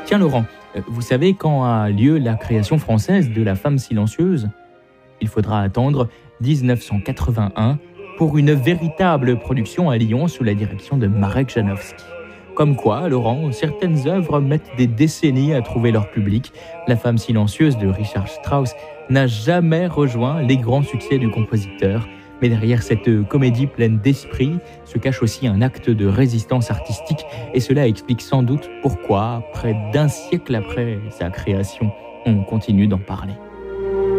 Tiens Laurent, vous savez quand a lieu la création française de La Femme silencieuse ? Il faudra attendre 1981 pour une véritable production à Lyon sous la direction de Marek Janowski. Comme quoi, Laurent, certaines œuvres mettent des décennies à trouver leur public. La Femme silencieuse de Richard Strauss n'a jamais rejoint les grands succès du compositeur. Mais derrière cette comédie pleine d'esprit se cache aussi un acte de résistance artistique. Et cela explique sans doute pourquoi, près d'un siècle après sa création, on continue d'en parler.